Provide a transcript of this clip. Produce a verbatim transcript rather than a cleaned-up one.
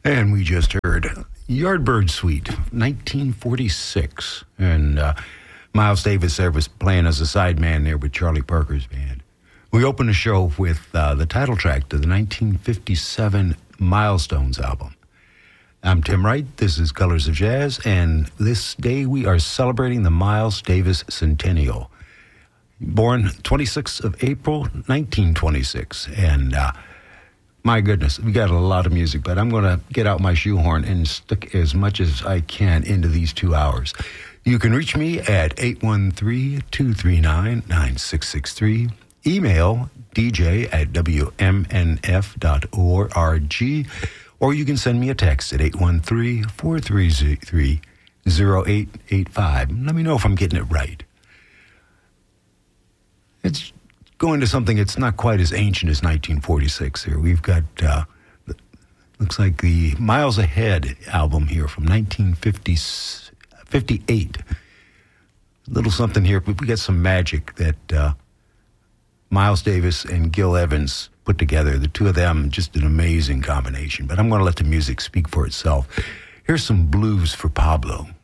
And we just heard Yardbird Suite, nineteen forty-six. And uh, Miles Davis there was playing as a sideman there with Charlie Parker's band. We opened the show with uh, the title track to the nineteen fifty-seven Milestones album. I'm Tim Wright. This is Colors of Jazz. And this day we are celebrating the Miles Davis Centennial. Born twenty-sixth of April, nineteen twenty-six. And... Uh, My goodness, we got a lot of music, but I'm going to get out my shoehorn and stick as much as I can into these two hours. You can reach me at eight one three, two three nine, nine six six three. Email d j at w m n f dot org, or you can send me a text at eight one three, four three three, zero eight eight five. Let me know if I'm getting it right. It's going to something that's not quite as ancient as nineteen forty-six here. We've got, uh, looks like the Miles Ahead album here from nineteen fifty-eight. A little something here, but we got some magic that uh, Miles Davis and Gil Evans put together. The two of them, just an amazing combination. But I'm going to let the music speak for itself. Here's some blues for Pablo.